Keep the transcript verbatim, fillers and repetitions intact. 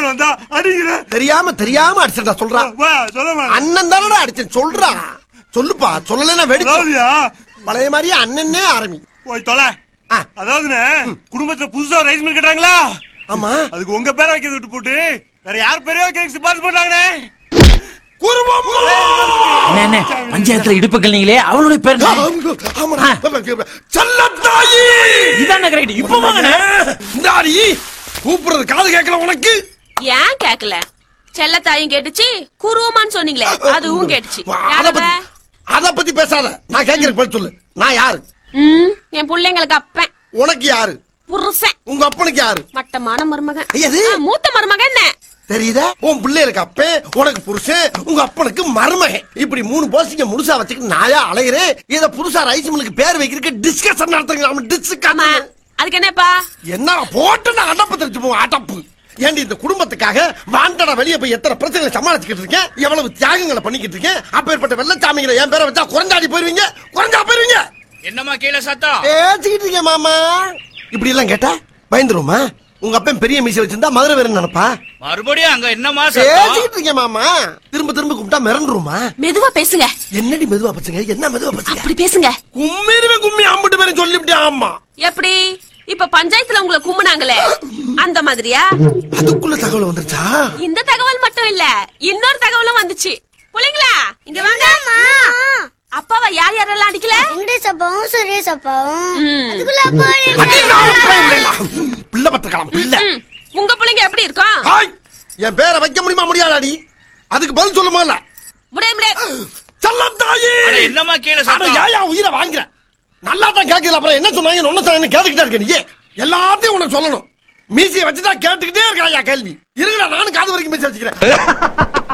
தெரியாம வந்தா அடிக்கிற. தெரியாம தெரியாம அடிச்சா சொல்றா. அண்ணன் தானடா அடிச்சேன் சொல்றா. சொல்லுப்பா, சொல்லலைன்னா வெடிச்சியா. பழைய மாதிரியே அண்ணனே ஆரம்பி. போய் தொலை. அதாவதுண்ணே, குடும்பத்துல புதுசா ரைஸ் மில் கட்டுறாங்களா? ஆமா. அதுக்கு உங்க பேரை வைக்கிறது விட்டு போட்டு வேற யார் பேரையோ கேக் சிபாரிசு பண்றாங்கண்ணே. பஞ்சாயத்துல இடுப்புகள் நீங்களே அவளுடைய பேர் செல்லத்தாயி. இதான கரெக்ட். இப்ப வாங்கண்ணே. இந்தாடி கூப்பிடுறது காது கேட்கல உனக்கு? ஏன் கேட்கல? செல்லத்தாயும் கேட்டுச்சு, குருவமான்னு சொன்னீங்களே அதுவும் கேட்டுச்சு. அத பத்தி பேசாத. நான் கேட்கிறேன் பதில் சொல்லு. நான் யாரு? என் பிள்ளைங்களுக்கு அப்பன். உனக்கு யாரு? புருஷன். உங்க அப்பனுக்கு யாரு? மட்டமான மருமகன். மூத்த மருமகன் என்ன தெரியுதா? உன் பிள்ளைகளுக்கு அப்பன், உனக்கு புருஷன், உங்க அப்பனுக்கு மருமகன். இப்படி மூணு போசிங்க முழுசா வச்சுக்கிட்டு நாயா அலைகிறேன். இத புதுசா ரைஸ் மில்லுக்கு பேர் வைக்கிறதுக்கு டிஸ்கஷன் நடத்துங்க. டிஸ்கஷன் அதுக்கு என்னப்பா? என்ன போட்டு நான் அடப்பு தெரிஞ்சு போவோம். அடப்பு ஏண்டி இந்த குடும்பத்துக்காக வாண்டடா வெளியே போய் எத்தனை பிரச்சனைகளை சமாளிச்சுக்கிட்டு இருக்கேன், எவ்வளவு தியாகங்களை பண்ணிக்கிட்டு இருக்கேன். அப்பேற்பட்ட வெள்ளச்சாமிகளை என் பேரை வச்சா குறைஞ்சாடி போயிருவீங்க. குறைஞ்சா போயிருவீங்க. என்னமா கீழே சத்தம் பேசிக்கிட்டு இருக்கேன் மாமா. இப்படி எல்லாம் கேட்டா பயந்துருமா? உங்க அப்பன் பெரிய மீசை வச்சிருந்தா மதுரை வேற நினைப்பா. மறுபடியும் அங்க என்னமா பேசிக்கிட்டு இருக்கேன் மாமா. திரும்ப திரும்ப கூப்பிட்டா மிரண்டுருமா? மெதுவா பேசுங்க. என்னடி மெதுவா பேசுங்க? என்ன மெதுவா பேசுங்க? அப்படி பேசுங்க. கும்மிருவே கும்மி அம்பிட்டு பேரும் சொல்லிவிட்டேன். ஆமா. எப்படி? இப்ப பஞ்சாயத்துல உங்களை கும்பினாங்களே அந்த மாதிரியா? அதுக்குள்ள தகவல் வந்துருச்சா? இந்த தகவல் மட்டும் இல்ல, இன்னொரு தகவலும் வந்துச்சு. புள்ளைங்களா இங்க வாங்க. அப்பாவை யார் யாரெல்லாம் அடிக்கல? வெங்கடேஷ் அப்பாவும் சுரேஷ் அப்பாவும். அதுக்குள்ள அப்பா பிள்ளை பத்திரக்கலாம். பிள்ளை உங்க பிள்ளைங்க எப்படி இருக்கும்? என் பேரை வைக்க முடியுமா முடியாதாடி? அதுக்கு பதில் சொல்லுமா? இல்ல முடியாது முடியாது. செல்லத்தாயி. என்னமா கீழே சத்தம்? ஏயா உயிரை வாங்குற? நல்லா தான் கேட்கல. அப்புறம் என்ன சொன்னாங்க ஒன்னு சொன்னாங்க கேட்டுக்கிட்டே இருக்க. நீ எல்லாத்தையும் உனக்கு சொல்லணும். மீசியை வச்சுதான் கேட்டுக்கிட்டே இருக்கா கேள்வி. இருக்குடா நானும் காது வரைக்கும் மீசி வச்சுக்கிறேன்.